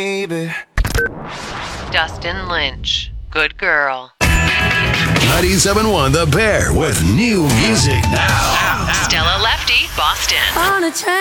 baby. Dustin Lynch, Good Girl. 97.1 The Bear with new music now. Stella Lefty, Boston. On a train.